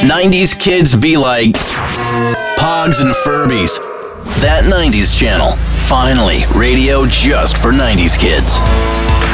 90s kids be like Pogs and Furbies. That 90s channel. Finally, radio just for 90s kids.